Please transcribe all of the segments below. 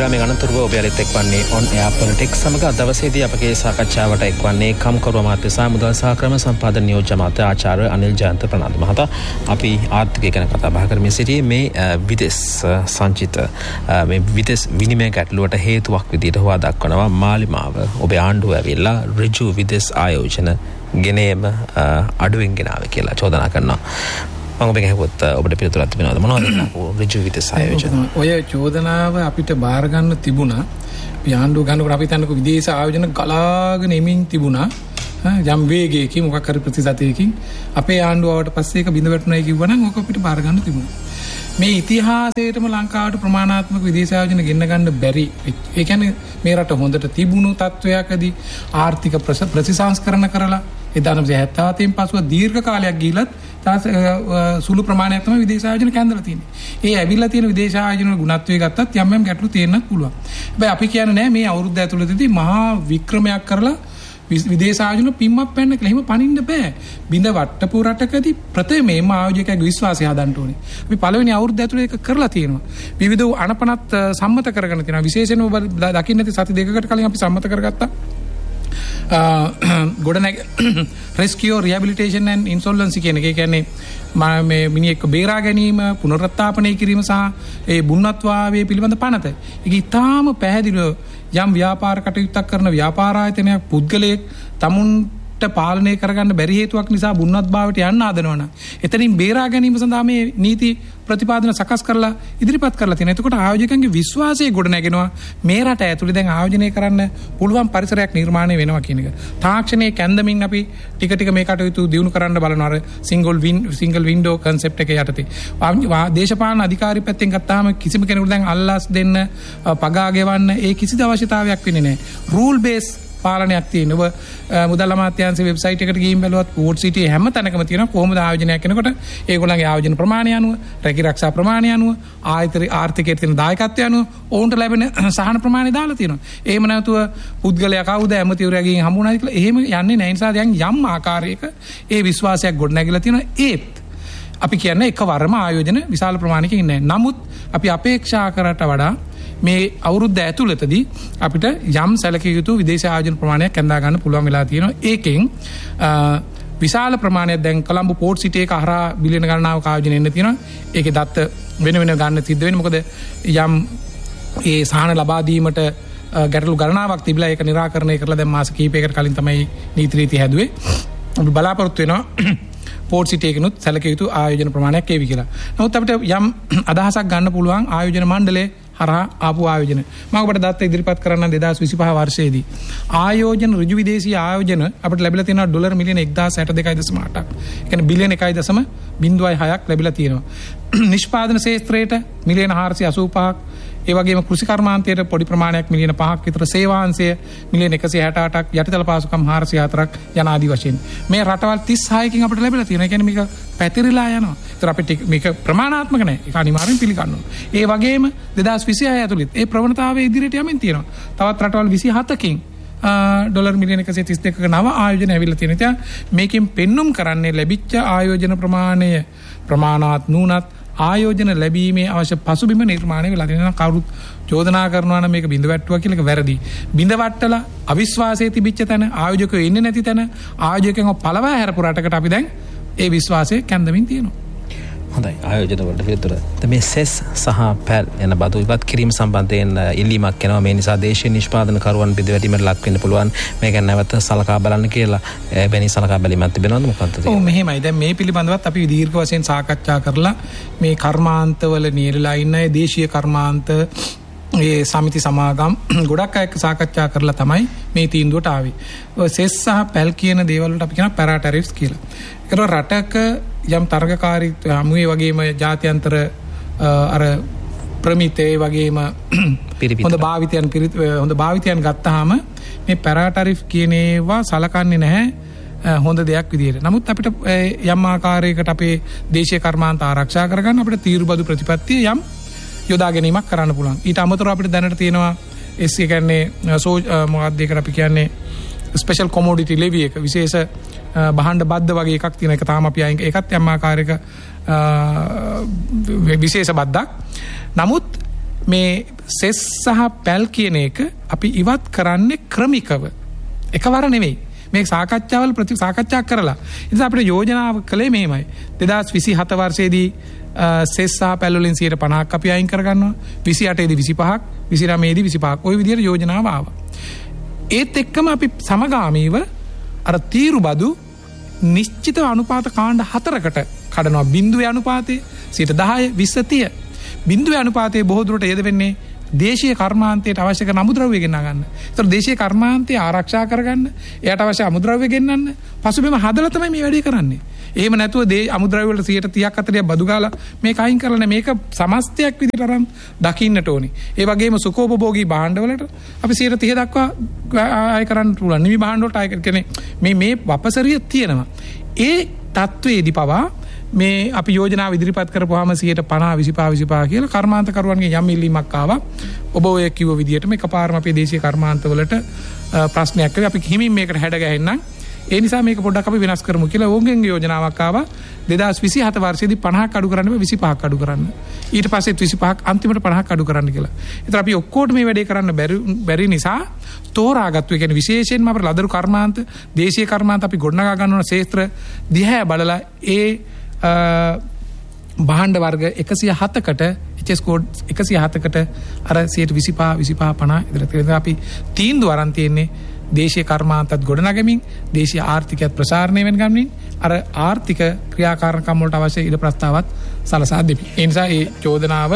යාමේ අනතුරුව ඔබ යලිත් එක්වන්නේ on air politics සමග දවසේදී අපගේ සාකච්ඡාවට එක්වන්නේ කම්කරුව අමාත්‍ය සහ මුදල් සහ ක්‍රම සම්පාදන නියෝජ්‍ය අමාත්‍ය ආචාර්ය අනිල් ජයන්ත ප්‍රනාන්දු මහතා. අපි ආර්ථිකය ගැන කතා බහ කරමින් සිටියේ මේ විදේශ සංචිත මේ විදේශ විනිමය ගැටලුවට හේතුවක් විදිහට හොවා දක්වනවා මාලිමාව. ඔබේ ආණ්ඩුව ඇවිල්ලා ඍජු විදේශ ආයෝජන ගෙනේම අඩුවෙන් ගෙනාවේ කියලා චෝදනා කරනවා. මම ඔබට ඔබට පිළිතුරක් තිබෙනවද මොනවද ඍජු විදේශ ආයෝජන? ඔය චෝදනාව අපිට බාර ගන්න තිබුණා. අපි ආණ්ඩුව ගන්නකොට අපි තනක විදේශ ආයෝජන ගලාගෙන එමින් තිබුණා. යම් වේගයකින් මොකක් හරි ප්‍රතිශතයකින් අපේ ආණ්ඩුවට පස්සේ ඒක බිඳ වැටුණයි කිව්වනම් ඕක අපිට බාර ගන්න තිබුණා. මේ ඉතිහාසයේටම ලංකාවට ප්‍රමාණාත්මක විදේශ ආයෝජන ගෙන්න ගන්න බැරි. ඒ කියන්නේ මේ රට හොඳට තිබුණු තත්වයකදී ආර්ථික ප්‍රතිසංස්කරණ කරලා 1977 පසුව දීර්ඝ කාලයක් ගිහිලත් සුළු ප්‍රමාණයක් තමයි විදේශ ආයෝජන කැඳලා තියෙන්නේ. ඒ ඇවිල්ලා තියෙන විදේශ ආයෝජන වල ගුණත්වය ගත්තත් යම් යම් ගැටලු තියෙන්නත් පුළුවන්. හැබැයි අපි කියන්නේ නෑ මේ අවුරුද්ද ඇතුළතදී මහා වික්‍රමයක් කරලා විදේශ ආයෝජන පිම්මක් පැන්න කියලා. එහෙම පනින්න බෑ. බිඳ වට්ටපු රටකදී ප්‍රථමයෙන්ම ආයෝජකයාගේ විශ්වාසය හදන්න ඕනේ. අපි පළවෙනි අවුරුද්ද ඇතුළේ ඒක කරලා තියෙනවා. විවිධ අනපනත් සම්මත කරගෙන තියෙනවා. විශේෂයෙන්ම ඔබ දකින්න ඇති සති දෙකකට කලින් අපි සම්මත කරගත්තා. rescue rehabilitation and insolvency කියන එක. ඒ කියන්නේ මේ මිනිහෙක් බේරා ගැනීම, පුනරුත්ථාපනය කිරීම සහ ඒ බුන්නත්වාවේ පිළිබඳ පනත. ඒක ඉතාම පැහැදිලිව යම් ව්‍යාපාර කටයුත්තක් කරන ව්‍යාපාර ආයතනයක් පුද්ගලයෙක් තමුන්ට පාලනය කරගන්න බැරි හේතුවක් නිසා බුන්නත්භාවයට යන්න හදනවනම් එතනින් බේරා ගැනීම සඳහා මේ නීති ප්‍රතිපාදන සකස් කරලා ඉදිරිපත් කරලා තියෙනවා. එතකොට ආයෝජකයන්ගේ විශ්වාසය ගොඩ නැගෙනවා මේ රට ඇතුළේ දැන් ආයෝජනය කරන්න පුළුවන් පරිසරයක් නිර්මාණය වෙනවා කියන එක. තාක්ෂණයේ කැඳමින් අපි ටික ටික මේ කටයුතු දියුණු කරන්න බලනවා. අර සිංගල් වින්ඩෝ කන්සෙප්ට් එක යටතේ. දේශපාලන අධිකාරී පැත්තෙන් ගත්තාම කිසිම කෙනෙකුට දැන් අල්ලාස් දෙන්න, පගා ගෙවන්න ඒ කිසිදු අවශ්‍යතාවයක් වෙන්නේ නැහැ. රූල් බේස් පාලනයක් තියෙන. ඔබ මුදල් අමාත්‍යාංශයේ වෙබ්සයිට් එකට ගිහින් බැලුවත් පෝට් සිටි හැම තැනකම තියෙනවා කොහොමද ආයෝජනයක් කරනකොට ඒගොල්ලන්ගේ ආයෝජන ප්‍රමාණය අනුව, රැකී ආරක්ෂා ප්‍රමාණය අනුව, ආර්ථිකයේ තියෙන දායකත්වය අනුව ඕන්ට ලැබෙන සහන ප්‍රමාණය දාලා තියෙනවා. එහෙම නැතුව පුද්ගලයා කවුද ඇමතිවරයාගෙන් හම්බුනාද කියලා එහෙම යන්නේ නැහැ. ඒ නිසා දැන් යම් ආකාරයක ඒ විශ්වාසයක් ගොඩනැගිලා තියෙනවා. ඒත් අපි කියන්නේ එකවරම ආයෝජන විශාල ප්‍රමාණයකින් ඉන්නේ නැහැ. නමුත් අපි අපේක්ෂා කරට වඩා මේ අවුරුද්ද ඇතුළතදී අපිට යම් සැලකිය යුතු විදේශ ආයෝජන ප්‍රමාණයක් ඇඳා ගන්න පුළුවන් වෙලා තියෙනවා. ඒකෙන් විශාල ප්‍රමාණයක් දැන් කොළඹ පෝට් සිටි එක හරහා බිලියන ගණනාවක ආයෝජන එන්න තියෙනවා. ඒකේ දත්ත වෙන ගන්න සිද්ධ වෙන්නේ. මොකද යම් ඒ සහන ලබා දීමට ගැටලු ගණනාවක් තිබිලා ඒක निराකරණය කරලා දැන් මාස කිහිපයකට කලින් තමයි නීති රීති හැදුවේ. අපි බලාපොරොත්තු වෙනවා පෝට් සිටි එකනොත් සැලකිය යුතු ආයෝජන ප්‍රමාණයක් ඒවි කියලා. නමුත් අපිට යම් අදහසක් ගන්න පුළුවන් ආයෝජන මණ්ඩලයේ හරහා ආපු ආයෝජන. මම ඔබට දත්ත ඉදිරිපත් කරන්න 2025 වර්ෂයේදී ආයෝජන ඍජු විදේශීය ආයෝජන අපිට ලැබිලා තියෙනවා ඩොලර් මිලියන 1062.8ක්. ඒ කියන්නේ බිලියන 1.06ක් ලැබිලා තියෙනවා. නිෂ්පාදන ක්ෂේත්‍රයට මිලියන 485ක්, ඒ වගේම කෘෂි කර්මාන්තයට පොඩි ප්‍රමාණයක් මිලියන 5ක් විතර, සේවාංශය මිලියන 168ක්, යටිතල පාසුකම් 404ක් යන ආදි වශයෙන් මේ රටවල් 36කින් අපිට ලැබිලා තියෙනවා. ඒ කියන්නේ මේක පැතිරිලා යනවා. ඒතර අපිට මේක ප්‍රමාණාත්මක නැහැ. ඒක අනිවාර්යෙන් පිළිගන්න ඕන. ඒ වගේම 2026 ඇතුළත ඒ ප්‍රවණතාවය ඉදිරියට යමින් තියෙනවා. තවත් රටවල් 27කින් ඩොලර් මිලියන 132ක නව ආයෝජන ඇවිල්ලා තියෙනවා. මේකෙන් පෙන්눔 කරන්නේ ලැබිච්ච ආයෝජන ප්‍රමාණය ප්‍රමාණවත් නුනත් ආයෝජන ලැබීමේ අවශ්‍ය පසුබිම නිර්මාණය වෙලා තියෙනවා. කවුරුත් චෝදනා කරනවා නම් මේක බිඳ වැට්ටුවා කියලා ඒක වැරදි. බිඳ වට්ටලා අවිශ්වාසයේ තිබිච්ච තැන, ආයෝජකයෝ ඉන්නේ නැති තැන, ආයෝජකයන්ව පළවා හැරපු රටකට අපි දැන් ඒ විශ්වාසය කැඳමින් තියෙනවා. හොඳයි, ආයෝජන වලට පිළිතුර. මේ සෙස් සහ පැල් යන බදු ඉවත් කිරීම සම්බන්ධයෙන් ඉල්ලීමක් එනවා. මේ නිසා දේශීය නිෂ්පාදනකරුවන් බිඳ වැටීමට ලක් වෙන්න පුළුවන්. මේක නැවත සලකා බලන්න කියලා බැනි සලකා බැලීමක් තිබෙනවද මොකක්ද? ඔව් මෙහෙමයි. දැන් මේ පිළිබඳවත් අපි දීර්ඝ වශයෙන් සාකච්ඡා කරලා මේ කර්මාන්තවල නියැලලා ඉන්න දේශීය කර්මාන්ත ඒ සමිති සමාගම් ගොඩක් අය සාකච්ඡා කරලා තමයි මේ තීන්දුවට ආවේ. සෙස් සහ පැල් කියන දේවල් වලට අපි කියනවා පැරා ටැරිෆ්ස් කියලා. ඒකට රටක යම් තරගකාරී හමුවේ වගේම ජාත්‍යන්තර අර ප්‍රමිතේ වගේම හොඳ භාවිතයන් ගත්තාම මේ පැරා ටැරිෆ් කියන ඒවා සලකන්නේ නැහැ හොඳ දෙයක් විදියට. නමුත් අපිට යම් ආකාරයකට අපේ දේශීය කර්මාන්ත ආරක්ෂා කරගන්න අපිට තීරුබදු ප්‍රතිපත්තිය යම් යොදා ගැනීමක් කරන්න පුළුවන්. ඊට අමතරව අපිට දැනට තියෙනවා ඒ කියන්නේ මොකක්ද ඒකට අපි කියන්නේ ස්පෙෂල් කොමෝඩිටි ලෙවි එක, විශේෂ බහණ්ඩ බද්ද වගේ එකක් තියෙන එක තාම අපි අයින් ඒකත් යම් ආකාරයක විශේෂ බද්දක්. නමුත් මේ සෙස් සහ පැල් කියන එක අපි ඉවත් කරන්නේ ක්‍රමිකව. එකවර නෙවෙයි. මේ සාකච්ඡාවල සාකච්ඡා කරලා. ඒ නිසා අපිට යෝජනාව කළේ මෙහෙමයි. 2027 වර්ෂයේදී සෙස් සහ පැල් වලින් 50% අපි අයින් කරගන්නවා. 28 දී 25ක්, 29 දී 25ක්. ওই විදිහට යෝජනාව ආවා. ඒත් එක්කම අපි සමගාමීව අර තීරු බදු නිශ්චිත අනුපාත කාණ්ඩ 4කට කඩනවා. බිඳුවේ අනුපාතයේ 10%, 20, 30. බිඳුවේ අනුපාතයේ බොහෝ දුරට යෙද වෙන්නේ දේශීය කර්මාන්තයට අවශ්‍ය කරන අමුද්‍රව්‍ය ගෙන්නා ගන්න. ඒතර දේශීය කර්මාන්තය ආරක්ෂා කරගන්න, එයාට අවශ්‍ය අමුද්‍රව්‍ය ගෙන්නන්න, පසුබිම හදලා තමයි මේ වැඩේ කරන්නේ. එහෙම නැතුව අමුද්‍රව්‍ය වලට 30ක් 40ක් බදු ගාලා මේක අයින් කරලා මේක සමස්තයක් විදිහට අරන් දකින්නට ඕනේ. ඒ වගේම සුඛෝපභෝගී භාණ්ඩ වලට අපි 30 දක්වා ආය කරන්න පුළුවන්. නිවි භාණ්ඩ වලට ආය කියන්නේ මේ වපසරිය තියෙනවා. ඒ තත්වයේදී පවා මේ අපි යෝජනාව ඉදිරිපත් කරපුවාම 50 25 කියලා කර්මාන්තකරුවන්ගේ යම් ඉල්ලීමක් ආවා. ඔබ ඔය කිව්ව විදිහටම එකපාරම අපේ දේශීය කර්මාන්තවලට ප්‍රශ්නයක් කරේ. අපි හිමින් මේකට හැඩ ගැහෙන්නම්. ඒ නිසා මේක පොඩ්ඩක් අපි වෙනස් කරමු කියලා ඕගෙන් යෝජනාවක් ආවා. 2027 වර්ෂයේදී 50ක් අඩු කරන්න 25ක් අඩු කරන්න. ඊට පස්සෙත් 25ක් අන්තිමට 50ක් අඩු කරන්න කියලා. ඒතර අපි ඔක්කොට මේ වැඩේ කරන්න බැරි නිසා තෝරාගත්තු. ඒ කියන්නේ විශේෂයෙන්ම අපේ ලදරු කර්මාන්ත, දේශීය කර්මාන්ත අපි ගොඩනගා ගන්න ඕන ක්ෂේත්‍ර දිහා බලලා ඒ භාණ්ඩ වර්ග 107කට HS කෝඩ් 107කට අර 25 50 ඉදිරියට අපි තීන්දුව අරන් තියෙන්නේ. දේශීය කර්මාන්තත් ගොඩනගමින්, දේශීය ආර්ථිකයත් ප්‍රසාරණය වෙන ගමනින් අර ආර්ථික ක්‍රියාකාරකම් වලට අවශ්‍ය ඉඩ ප්‍රස්තාවත් සලසා දෙමි. ඒ නිසා මේ චෝදනාව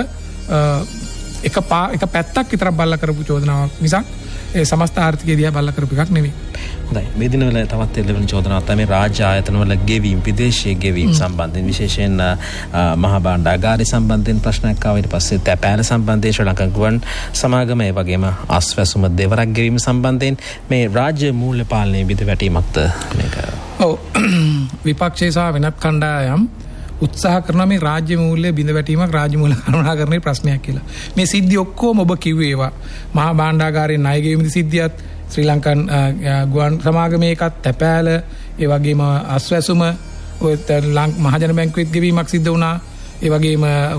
එක පැත්තක් විතරක් බලලා කරපු චෝදනාවක් මිසක් ඒ සමස්ත ආර්ථිකය දිහා බලලා කරපු එකක් නෙවෙයි. හොඳයි. මේ දිනවල තවත් එළවෙන චෝදනාවක් තමයි රාජ්‍ය ආයතන වල ගෙවීම්, විදේශීය ගෙවීම් සම්බන්ධයෙන් විශේෂයෙන් මහා භාණ්ඩාගාරය සම්බන්ධයෙන් ප්‍රශ්නයක් ආවා. ඊට පස්සේ තැපෑල සම්බන්ධයෙන් ශ්‍රී ලංකා ගුවන් සමාගම ඒ වගේම අස්වැසුම දෙවරක් ගෙවීම සම්බන්ධයෙන් මේ රාජ්‍ය මූල්‍ය පාලනයේ බිඳවැටීමක්ද මේක? ඔව්. විපක්ෂය සහ වෙනත් කණ්ඩායම් උත්සාහ කරන මේ රාජ්‍ය මූල්‍ය බිඳවැටීමක් රාජ්‍ය මූල්‍ය කළමනාකරණයේ ප්‍රශ්නයක් කියලා. මේ සිද්ධි ඔක්කොම ඔබ කිව්වේ ඒවා. මහා භාණ්ඩාගාරයේ ණය ගෙවීම සිද්ධියත්, ශ්‍රී ලංකන් ගුවන් සමාගමේ එකත්, තැපෑල, ඒ වගේම අස්වැසුම, ඔය මහජන බැංකුවෙත් ගෙවීමක් සිද්ධ වුණා. ඒ වගේම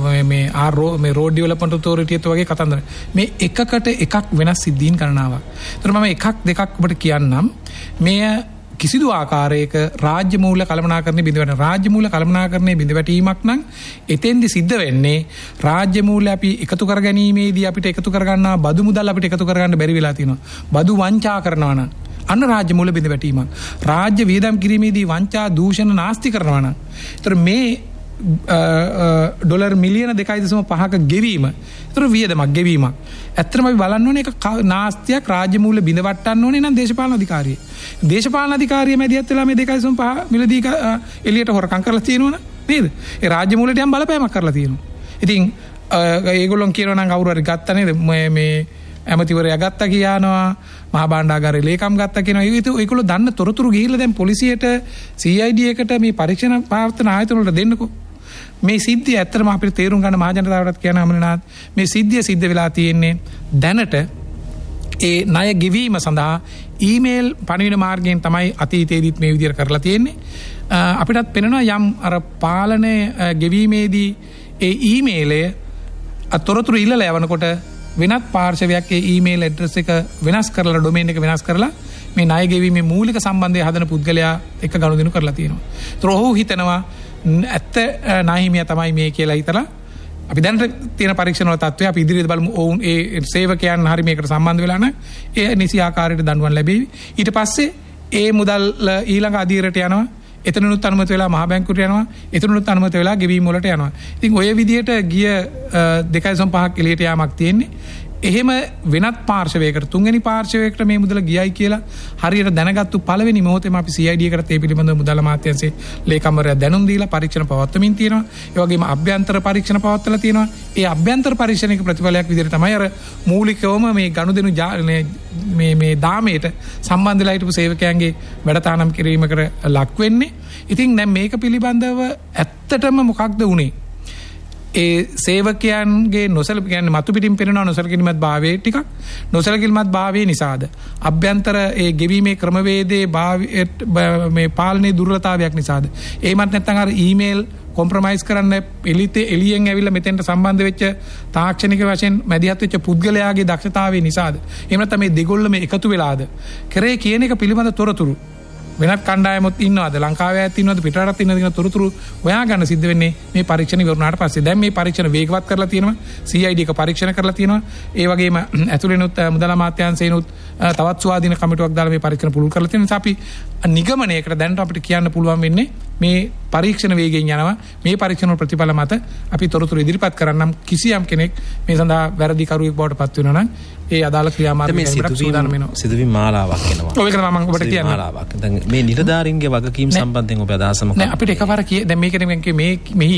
මේ රෝඩ් ඩෙවලොප්මන්ට් ඔතොරිටි එක වගේ කතන්දර. මේ එකකට එකක් වෙනස් සිද්ධීන් ගණනාවක්. ඒතර මම එකක් දෙකක් ඔබට කියන්නම්. මෙය කිසිදු ආකාරයක රාජ්‍ය මූල්‍ය කළමනාකරණය බිඳවැටෙන රාජ්‍ය මූල්‍ය කළමනාකරණයේ බිඳවැටීමක් නම් එතෙන්දි සිද්ධ වෙන්නේ රාජ්‍ය මූල්‍ය අපි එකතු කර ගැනීමේදී අපිට එකතු කරගන්නා බදු මුදල් අපිට එකතු කරගන්න බැරි වෙලා තියෙනවා. බදු වංචා කරනවා නම් අන්න රාජ්‍ය මූල්‍ය බිඳවැටීමක්. රාජ්‍ය වියදම් කිරීමේදී වංචා දූෂණ නාස්ති කරනවා නම්. ඒතර මේ ඩොලර් මිලියන 2.5ක ගෙවීම. ඒතර වියදමක් ගෙවීමක්. ඇත්තටම අපි බලන්න ඕනේ ඒක නාස්තියක් රාජ්‍ය මූල්‍ය බිඳවට්ටන්න ඕනේ නම් දේශපාලන අධිකාරිය. දේශපාලන අධිකාරිය මැදිහත් වෙලා මේ 2.5 මිලදී එළියට හොරකම් කරලා තියෙනවනේ නේද? ඒ රාජ්‍ය මූල්‍යයට යම් බලපෑමක් කරලා තියෙනවා. ඉතින් ඒගොල්ලෝ කියනවා නම් කවුරු හරි ගත්තා නේද මේ ඇමතිවරයා ගත්තා කියනවා, මහා භාණ්ඩාගාරයේ ලේකම් ගත්තා කියනවා. ඒගොල්ලෝ දන්න තොරතුරු ගිහිල්ලා දැන් පොලිසියට CID එකට මේ පරීක්ෂණ ප්‍රාර්ථනා ආයතන වලට දෙන්නකෝ. මේ සිද්ධිය ඇත්තටම අපිට තේරුම් ගන්න මහ ජනතාවටත් කියන අමරනාත් මේ සිද්ධිය සිද්ධ වෙලා තියෙන්නේ දැනට ඒ ණය ගෙවීම සඳහා ඊමේල් පණිවිඩ මාර්ගයෙන් තමයි අතීතයේදීත් මේ විදිහට කරලා තියෙන්නේ. අපිටත් පෙනෙනවා යම් අර පාලනය ගෙවීමේදී ඒ ඊමේලය අතොරතුරු ඉල්ලලා යවනකොට වෙනත් පාර්ශවයක් ඒ ඊමේල් ඇඩ්‍රස් එක වෙනස් කරලා ඩොමේන් එක වෙනස් කරලා මේ ණය ගෙවීමේ මූලික සම්බන්ධය හදන පුද්ගලයා එක්ක ගනුදෙනු කරලා තියෙනවා. ඒතර ඔහු හිතනවා ඇත්ත නාහිමියා තමයි මේ කියලා හිතලා අපි දැනට තියෙන පරීක්ෂණ වල තත්ත්වය අපි ඉදිරියට බලමු. ඔවුන් ඒ සේවකයන් හරි මේකට සම්බන්ධ වෙලා නැහැ. ඒ නිසි ආකාරයට දඬුවම් ලැබෙවි. ඊට පස්සේ ඒ මුදල් ඊළඟ අධීරයට යනවා. එතනනුත් අනුමත වෙලා මහා බැංකුවට යනවා. එතනනුත් අනුමත වෙලා ගෙවීම් වලට යනවා. ඉතින් ඔය විදිහට ගිය 2.5ක් එළියට යාමක් තියෙන්නේ. එහෙම වෙනත් පාර්ශවයකට තුන්වෙනි පාර්ශවයකට මේ මුදල ගියයි කියලා හරියට දැනගත්තු පළවෙනි මොහොතේම අපි CID එකට ඒ පිළිබඳව මුදල් අමාත්‍යාංශයේ ලේකම්වරයා දැනුම් දීලා පරීක්ෂණ පවත්වමින් තියෙනවා. ඒ වගේම අභ්‍යන්තර පරීක්ෂණ පවත්වලා තියෙනවා. ඒ අභ්‍යන්තර පරීක්ෂණයක ප්‍රතිඵලයක් විදිහට තමයි අර මූලිකවම මේ ගනුදෙනු මේ දාමයට සම්බන්ධ වෙලා හිටපු සේවකයන්ගේ වැඩතානම් කිරීමකට ලක් වෙන්නේ. ඉතින් දැන් මේක පිළිබඳව ඇත්තටම මොකක්ද උනේ? ඒ සේවකයන්ගේ කියන්නේ මතු පිටින් පෙනෙන නොසලකිලිමත් භාවයේ ටිකක් නොසලකිලිමත් භාවයේ නිසාද අභ්‍යන්තර ඒ ගෙවීමේ ක්‍රමවේදයේ මේ පාලනයේ දුර්වලතාවයක් නිසාද එහෙමත් නැත්නම් අර ඊමේල් කොම්ප්‍රොමයිස් කරන්න එළියෙන් ඇවිල්ලා මෙතෙන්ට සම්බන්ධ වෙච්ච තාක්ෂණික වශයෙන් මැදිහත් වෙච්ච පුද්ගලයාගේ දක්ෂතාවය නිසාද? එහෙම නැත්නම් මේ දෙගොල්ලම එකතු වෙලාද? කරේ කියන එක පිළිබඳ තොරතුරු වෙනත් කණ්ඩායමොත් ඉන්නවද? ලංකාවේ ඇත් ඉන්නවද? පිටරටත් ඉන්නවද කියන තොරතුරු හොයා ගන්න සිද්ධ වෙන්නේ මේ පරීක්ෂණ ඉවරුනාට පස්සේ. දැන් මේ පරීක්ෂණ වේගවත් කරලා තියෙනවා. CID එක පරීක්ෂණ කරලා තියෙනවා. ඒ වගේම ඇතුළේනොත් මුදල් අමාත්‍යාංශේනොත් තවත් ස්වාධීන කමිටුවක් දාලා මේ පරීක්ෂණ පුළුල් කරලා තියෙන නිසා අපි නිගමනයකට දැනට අපිට කියන්න පුළුවන් වෙන්නේ මේ පරීක්ෂණ වේගයෙන් යනවා. මේ පරීක්ෂණ වල ප්‍රතිඵල මත අපි තොරතුරු ඉදිරිපත් කරන්නම් කිසියම් කෙනෙක් මේ සඳහා වැරදි කරුවෙක් බවට පත් වෙනවා නම් ඒ අදාළ ක්‍රියාමාර්ග සිදුවීම් මාලාවක් එනවා. ඔය එක මම ඔබට කියන්නේ මාලාවක්. දැන් මේ නිලධාරීන්ගේ වගකීම් සම්බන්ධයෙන් ඔබ අදහස මොකක්ද? නෑ අපිට එකපාර දැන් මේකනේ මෙහි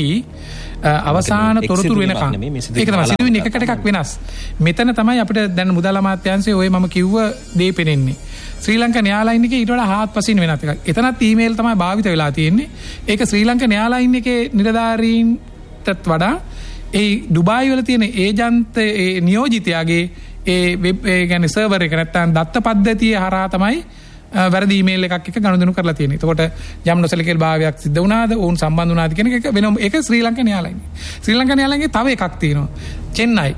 අවසාන තොරතුරු වෙනකන් ඒක තමයි සිදුවීම් එකකට එකක් වෙනස්. මෙතන තමයි අපිට දැන් මුදල් අමාත්‍යාංශයේ ඔය මම කිව්ව දේ පෙනෙන්නේ. ශ්‍රී ලංකා න්‍යායාලයින් එකේ ඊට වඩා හාත්පසින් වෙනත් එකක්. එතනත් ඊමේල් තමයි භාවිත වෙලා තියෙන්නේ. ඒක ශ්‍රී ලංකා න්‍යායාලයින් එකේ නිලධාරීන්ටත් වඩා ඒ ඩුබායි වල තියෙන ඒජන්ත නියෝජිතයාගේ ඒ වෙබ් ඒ කියන්නේ සර්වර් එක නැත්තම් දත්ත පද්ධතිය හරහා තමයි වැරදි ඊමේල් එකක් එක ගනුදෙනු කරලා තියෙන්නේ. එතකොට යම් නොසලකේල් භාවයක් සිද්ධ වුණාද, ඕන් සම්බන්ධ වුණාද කියන එක වෙනම ඒක ශ්‍රී ලංකා න්‍යායාලයින්. ශ්‍රී ලංකා න්‍යායාලයින්ගේ තව එකක් තියෙනවා. චෙන්නයි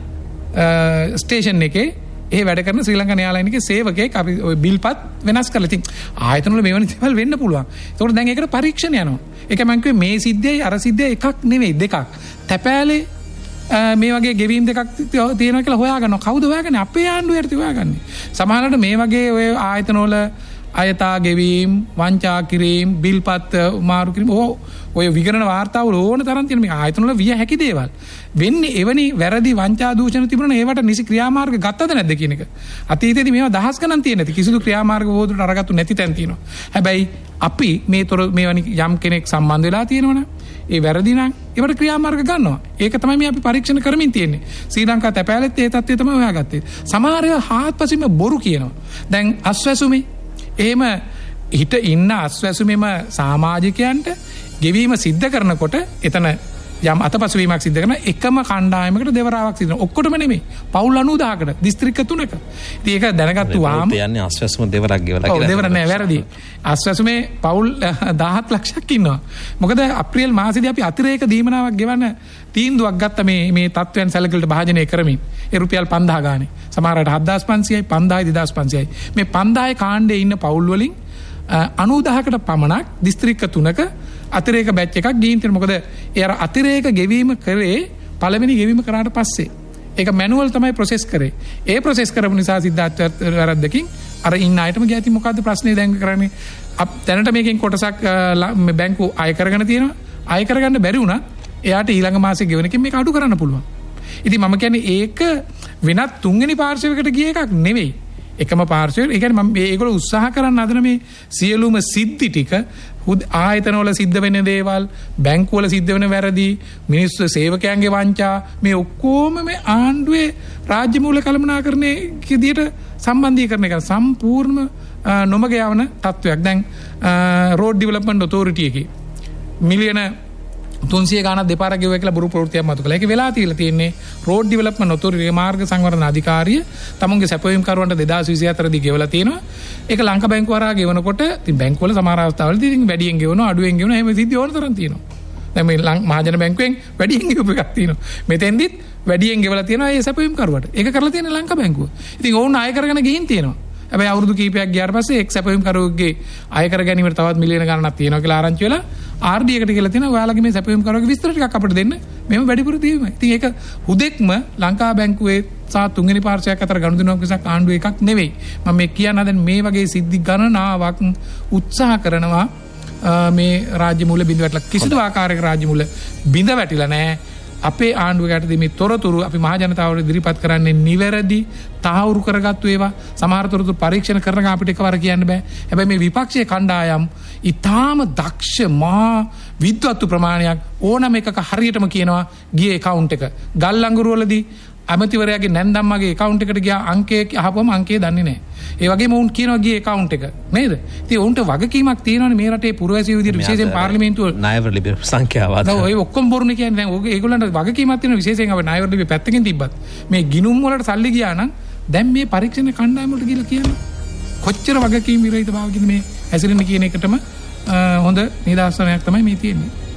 ස්ටේෂන් එකේ ඒ වැඩ කරන ශ්‍රී ලංකා න්‍යායාලයින් එකේ සේවකයෙක් අපි ඔය බිල්පත් වෙනස් කරලා ඉතින් ආයතන වල මේවන දේවල් වෙන්න පුළුවන්. ඒතකොට දැන් ඒකට පරීක්ෂණ යනවා. ඒක මම කිව්වේ මේ සිද්ධියයි අර සිද්ධියයි එකක් නෙවෙයි දෙකක්. තැපෑලේ මේ වගේ ගෙවීම් දෙකක් තියෙනවා කියලා හොයාගන්නවා. කවුද හොයාගන්නේ? අපේ ආණ්ඩුවේ හොයාගන්නේ. සමහරවිට මේ වගේ ඔය ආයතන වල අයථා ගෙවීම්, වංචා කිරීම, බිල්පත් මාරු කිරීම ඔය විගණන වාර්තාවල ඕන තරම් තියෙන මේ ආයතන වල විය හැකි දේවල්. වෙන්නේ එවැනි වැරදි වංචා දූෂණ තිබුණා නම් ඒවට නිසි ක්‍රියාමාර්ග ගත්තද නැද්ද කියන එක. අතීතයේදී මේවා දහස් ගණන් තියෙන නැති කිසිදු ක්‍රියාමාර්ග වෝදුරට අරගත්තු නැති තැන් තියෙනවා. හැබැයි අපි මේවැනි යම් කෙනෙක් සම්බන්ධ වෙලා තියෙනවනේ ඒ වැරදි නම් ඒවට ක්‍රියාමාර්ග ගන්නවා. ඒක තමයි මේ අපි පරීක්ෂණ කරමින් තියෙන්නේ. ශ්‍රී ලංකා තැපෑලෙත් ඒ තත්ත්වය තමයි හොයාගත්තේ. සමහර ඒවා හාත්පසින්ම බොරු කියනවා. දැන් අස්වැසුමේ එහෙම හිට ඉන්න අස්වැසුමේම සමාජිකයන්ට ගෙවීම සිද්ධ කරනකොට එතන යම් අතපසුවීමක් සිද්ධ කරන එකම කණ්ඩායමකට දෙවරාවක් සිද්ධ වෙනවා. ඔක්කොටම නෙමෙයි. පවුල් 90කට දිස්ත්‍රික්ක 3ක. ඉතින් ඒක දැනගත්තු වාම කියන්නේ අස්වැසුම දෙවරක් ගෙවලා කියලා. ඔව් දෙවර නෑ වැරදි. අස්වැසුමේ පවුල් 17 ලක්ෂයක් ඉන්නවා. මොකද අප්‍රේල් මාසෙදී අපි අතිරේක දීමනාවක් ගෙවන්න තීන්දුවක් ගත්ත මේ තත්ත්වයන් සැලකිලිට භාජනය කරමින්. ඒ රුපියල් 5000 ගානේ. සමහරකට 7500යි 5000යි 2500යි. මේ 5000 කාණ්ඩේ ඉන්න පවුල් වලින් 90කට පමණක් දිස්ත්‍රික්ක 3ක අතිරේක බැච් එකක් ගිහින් තියෙනවා. මොකද ඒ අර අතිරේක ගෙවීම කරේ පළවෙනි ගෙවීම කරාට පස්සේ. ඒක මැනුවල් තමයි ප්‍රොසෙස් කරේ. ඒ ප්‍රොසෙස් කරපු නිසා සිද්ධාර්ථ වැරද්දකින් අර ඉන්න අයටම ගියති මොකද්ද ප්‍රශ්නේ දැන් කරන්නේ? දැනට මේකෙන් කොටසක් බැංකුව අය කරගෙන තියෙනවා. අය කරගන්න බැරි වුණා එයාට ඊළඟ මාසේ ගෙවනකින් මේක අඩු කරන්න පුළුවන්. ඉතින් මම කියන්නේ ඒක වෙනත් තුන්වෙනි පාර්ශවයකට ගිය එකක් නෙවෙයි. එකම පාර්ශවයට. ඒ කියන්නේ මම මේගොල්ලෝ උත්සාහ කරන්න හදන මේ සියලුම සිද්ධි ටික ආයතනවල සිද්ධ වෙන දේවල්, බැංකුවල සිද්ධ වෙන වැරදි, මිනිස්සු සේවකයන්ගේ වංචා මේ ඔක්කොම මේ ආණ්ඩුවේ රාජ්‍ය මූල කළමනාකරණයේ විදියට සම්බන්ධීකරණය කරන සම්පූර්ණ නොමග යවන තත්වයක්. දැන් රෝඩ් ඩෙවලොප්මන්ට් ඔතොරිටි එකේ මිලියන 300 ගානක් දෙපාරක් ගෙවුවා කියලා බොරු ප්‍රවෘත්තියක් මතු කළා. ඒක වෙලා තියෙන්නේ රෝඩ් ඩෙවලොප්මන්ට් ඔතොරිටි මාර්ග සංවර්ධන අධිකාරිය තමුන්ගේ සැපයීම් කරුවන්ට 2024 දී ගෙවලා තියෙනවා. ඒක ලංකා බැංකුව හරහා ගෙවනකොට ඉතින් බැංකුවල සමහර අවස්ථාවලදී ඉතින් වැඩියෙන් ගෙවනවා අඩුවෙන් ගෙවනවා එහෙම සිද්ධි ඕන තරම් තියෙනවා. දැන් මේ මහජන බැංකුවෙන් වැඩියෙන් ගෙවපු එකක් තියෙනවා. මෙතෙන්දිත් වැඩියෙන් ගෙවලා තියෙනවා ඒ සැපයීම් කරුවට. ඒක කරලා තියෙන ලංකා බැංකුව. ඉතින් ඕන් ආය කරගෙන ගිහින් තියෙනවා. හැබැයි අවුරුදු කීපයක් ගියාට පස්සේ එක් සැපයීම් කරුවෙක්ගේ ආය කර ගැනීමට තවත් මිලියන ගණනක් තියෙනවා කියලා ආරංචි වෙලා RD එකට කියලා තියෙනවා ඔයාලගේ මේ සැපයීම් කරුවගේ විස්තර ටිකක් අපිට දෙන්න. මේව වැඩිපුර දීමයි. ඉතින් ඒක හුදෙක්ම ලංකා බැංකුවේ සහ තුන්වෙනි පාර්ශ්වයක් අතර ගනුදෙනුවක් විසක් ආණ්ඩුව එකක් නෙවෙයි. මම මේ කියන්න හදන මේ වගේ සිද්ධි ගණනාවක් උත්සාහ කරනවා මේ රාජ්‍ය මූල බිඳ වැටලා කිසිදු ආකාරයක රාජ්‍ය මූල බිඳ වැටිලා නැහැ. අපේ ආණ්ඩුවකට මේ තොරතුරු අපි මහ ජනතාවට ඉදිරිපත් කරන්නේ නිවැරදි තහවුරු කරගත්තු ඒවා. සමහර තොරතුරු පරීක්ෂණ කරන අපිට එකවර කියන්න බෑ. හැබැයි මේ විපක්ෂයේ කණ්ඩායම් ඊටාම දක්ෂ මහා විද්වත්තු ප්‍රමාණයක් ඕනම එකක හරියටම කියනවා ගියේ account එක. ගල් අඟුරු වලදී අමතිවරයාගේ නැන්දම්මගේ account එකට ගියා අංකය අහපුවම අංකය දන්නේ නැහැ. ඒ වගේම උන් කියනවා ගියේ account එක නේද? ඉතින් උන්ට වගකීමක් තියෙනවානේ මේ රටේ පුරවැසියෝ විදිහට විශේෂයෙන් පාර්ලිමේන්තුව ණයවර ලිපි සංඛ්‍යාව අත. ඔය ඔක්කොම බොරුනේ කියන්නේ දැන් ඒගොල්ලන්ට වගකීමක් තියෙනවා විශේෂයෙන් අපි ණයවර ලිපි පැත්තකින් තිබ්බත් මේ ගිනුම් වලට සල්ලි ගියා නම් දැන් මේ පරීක්ෂණ කණ්ඩායම වලට ගිහලා කියනවා කොච්චර වගකීම් විරහිත භාවකින් මේ හැසිරෙන්න කියන එකටම හොඳ නිදර්ශනයක් තමයි මේ තියෙන්නේ.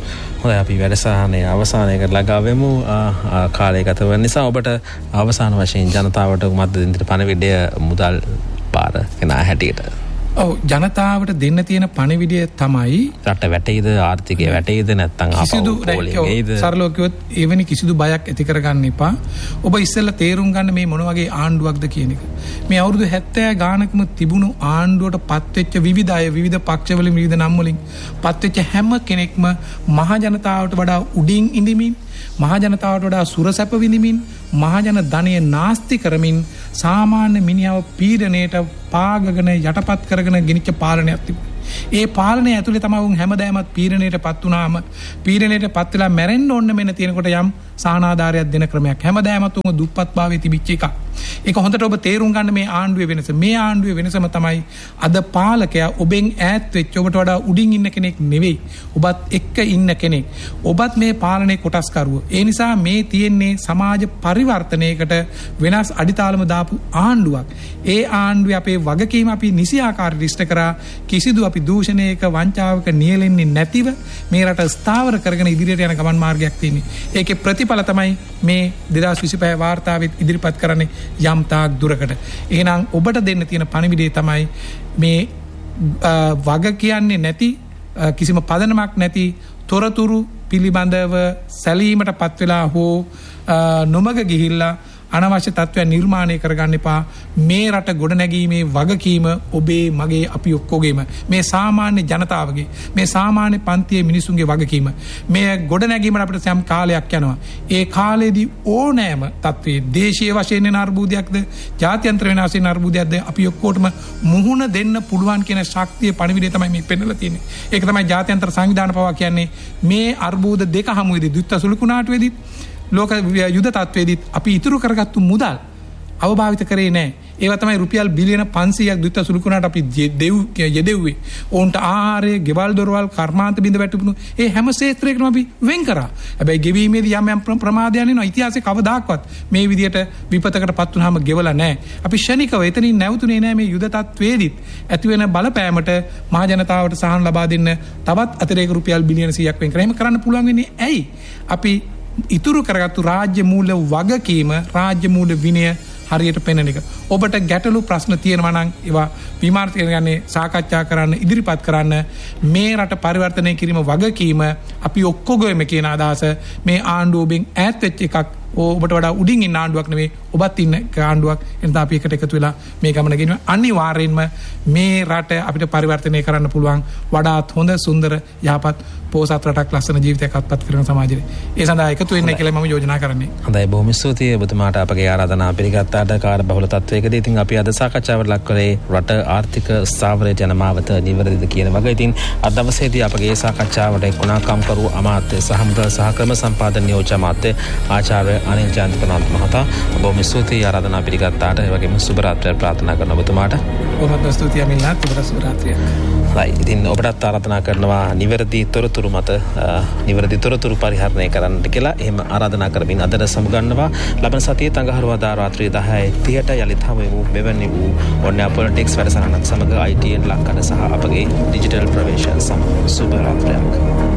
හොඳයි අපි වැඩසටහනේ අවසානයකට ළඟාවෙමු. කාලය ගත වෙන නිසා ඔබට අවසාන වශයෙන් ජනතාවට උමද්ද දෙන්න පණිවිඩය මුදල් පාර කෙනා හැටියට. ඔව් ජනතාවට දෙන්න තියෙන පණිවිඩය තමයි රට වැටෙයිද ආර්ථිකය වැටෙයිද නැත්නම් අපෝ සරලව කිව්වොත් එවැනි කිසිදු බයක් ඇති කරගන්න එපා. ඔබ ඉස්සෙල්ලා තේරුම් ගන්න මේ මොන වගේ ආණ්ඩුවක්ද කියන එක. මේ අවුරුදු 70 ගානකම තිබුණු ආණ්ඩුවට පත් වෙච්ච විවිධ අය විවිධ පක්ෂවලින් විවිධ නම් වලින් පත් වෙච්ච හැම කෙනෙක්ම මහ ජනතාවට වඩා උඩින් ඉඳිමින් මහ ජනතාවට වඩා සුරසැප විඳිමින් මහ ජන ධනය නාස්ති කරමින් සාමාන්‍ය මිනිහව පීඩණයට පාගගෙන යටපත් කරගෙන ගෙනිච්ච පාලනයක් තිබුණා. ඒ පාලනය ඇතුලේ තමයි උන් හැමදාමත් පීඩණයට පත් වුණාම පීඩණයට පත් වෙලා මැරෙන්න ඕන මෙන්න තියෙනකොට යම් සහනාධාරයක් දෙන ක්‍රමයක් හැමදාමත් උන් දුප්පත් භාවයේ තිබිච්ච එකක්. ඒක හොඳට ඔබ තේරුම් ගන්න මේ ආණ්ඩුවේ වෙනස. මේ ආණ්ඩුවේ වෙනසම තමයි අද පාලකයා ඔබෙන් ඈත් වෙච්ච ඔබට වඩා උඩින් ඉන්න කෙනෙක් නෙවෙයි. ඔබත් එක්ක ඉන්න කෙනෙක්. ඔබත් මේ පාලනයේ කොටස්කරුව. ඒ නිසා මේ තියෙන්නේ සමාජ පරිවර්තනයකට වෙනස් අඩිතාලම දාපු ආණ්ඩුවක්. ඒ ආණ්ඩුවේ අපේ වගකීම අපි නිසියාකාරව ඉෂ්ට කරා කිසිදු අපි දූෂණයක වංචාවක නියැලෙන්නේ නැතිව මේ රට ස්ථාවර කරගෙන ඉදිරියට යන ගමන් මාර්ගයක් තියෙන්නේ. ඒකේ ප්‍රතිඵල තමයි මේ 2025 වාර්තාවෙත් ඉදිරිපත් කරන්නේ යම් තාක් දුරකට. එහෙනම් ඔබට දෙන්න තියෙන පණිවිඩය තමයි මේ වග කියන්නේ නැති කිසිම පදනමක් නැති තොරතුරු පිළිබඳව සැලීමට පත් වෙලා හෝ නොමග ගිහිල්ලා අනවශ්‍ය තත්ත්වයන් නිර්මාණය කරගන්න එපා. මේ රට ගොඩනැගීමේ වගකීම ඔබේ මගේ අපි ඔක්කොගේම මේ සාමාන්‍ය ජනතාවගේ මේ සාමාන්‍ය පන්තියේ මිනිසුන්ගේ වගකීම. මේ ගොඩනැගීමට අපිට සෑම කාලයක් යනවා. ඒ කාලෙදී ඕනෑම තත්ත්වයේ දේශීය වශයෙන් එන අර්බුදයක්ද ජාත්‍යන්තර වෙන වශයෙන් අර්බුදයක්ද අපි ඔක්කොටම මුහුණ දෙන්න පුළුවන් කියන ශක්තිය පණිවිඩය තමයි මේ පෙන්නලා තියෙන්නේ. ඒක තමයි ජාත්‍යන්තර සංවිධාන පවා කියන්නේ මේ අර්බුද දෙක හමුවේදී ද්විත්ව සුළුකුණාටුවේදී ලෝක යුද තත්වයේදීත් අපි ඉතුරු කරගත්තු මුදල් අවභාවිත කරේ නැහැ. ඒවා තමයි රුපියල් බිලියන 500ක් ද්විත්ව සුළුකුණාට අපි යෙදෙව්වේ. ඕන්ට ආහාරය, ගෙවල් දොරවල්, කර්මාන්ත බිඳ වැටුණු ඒ හැම ක්ෂේත්‍රයකම අපි වෙන් කරා. හැබැයි ගෙවීමේදී යම් ප්‍රමාදයන් එනවා. ඉතිහාසයේ කවදාක්වත් මේ විදියට විපතකටපත් වුනහම ගෙවලා නැහැ. අපි ශනිකව එතනින් නැවතුනේ නැහැ මේ යුද තත්වයේදීත්. ඇති වෙන බලපෑමට මහ ජනතාවට සහන ලබා දෙන්න තවත් අතිරේක රුපියල් බිලියන 100ක් වෙන් කරා. එහෙම කරන්න පුළුවන් වෙන්නේ ඇයි? අපි ඉතුරු කරගත්තු රාජ්‍ය මූල වගකීම රාජ්‍ය මූල විනය හරියට පෙන්වන එක. ඔබට ගැටලු ප්‍රශ්න තියෙනවා නම් ඒවා විමර්ශනය කරන්නේ සාකච්ඡා කරන්න ඉදිරිපත් කරන්න. මේ රට පරිවර්තනය කිරීම වගකීම අපි ඔක්කොගෙම කියන අදහස මේ ආණ්ඩුවෙන් ඈත් වෙච්ච එකක්. ඔබට වඩා උඩින් ඉන්න ආණ්ඩුවක් නෙවෙයි ඔබත් ඉන්න ආණ්ඩුවක්. එතන අපි එකට එකතු වෙලා මේ ගමන ගෙනියන අනිවාර්යෙන්ම මේ රට අපිට පරිවර්තනය කරන්න පුළුවන් වඩාත් හොඳ සුන්දර යහපත් පොහොසත් රටක් ලස්සන ජීවිතයක් අත්පත් කරන සමාජෙට. ඒ සඳහා එකතු වෙන්න කියලා මම යෝජනා කරන්නේ. හොඳයි බොහොම ස්තුතියි ඔබතුමාට අපගේ ආරාධනාව පිළිගත්තාට කාර්යබහුල තත්වයකදී. ඉතින් අපි අද සාකච්ඡාවට ලක් කළේ රට ආර්ථික ස්ථාවරයට යන මාවත නිවැරදිද කියන වගේ. ඉතින් අද දවසේදී අපගේ සාකච්ඡාවට එක්ුණා කම්කරු අමාත්‍ය සහ මුදල් සහ ක්‍රම සම්පාදන නියෝජ්‍ය අමාත්‍ය ආචාර්ය අනිල් ජයන්ත ප්‍රනාන්දු මහතා බොහොම ස්තුතියි ආරාධනාව පිළිගත්තාට. ඒ වගේම සුබ රාත්‍රියක් ප්‍රාර්ථනා කරන ඔබතුමාට. බොහොම ස්තුතියි අමිල්ලාත්. ඔබට සුබ රාත්‍රියක්. right ඉතින් ඔබටත් ආරාධනා කරනවා නිවැරදි තොරතුරු මත නිවැරදි තොරතුරු පරිහරණය කරන්නට කියලා. එහෙම ආරාධනා කරමින් අදට සමුගන්නවා. ලබන සතියේ අඟහරුවාදා රාත්‍රී 10:30ට යලිත් හමුවෙමු. මෙවැනි වූ ඔන්ලයින් පොලිටික්ස් වැඩසටහනක් සමග ITN ලංකඩ සහ අපගේ ඩිජිටල් ප්‍රවේශයන් සමග සුබ රාත්‍රියක්.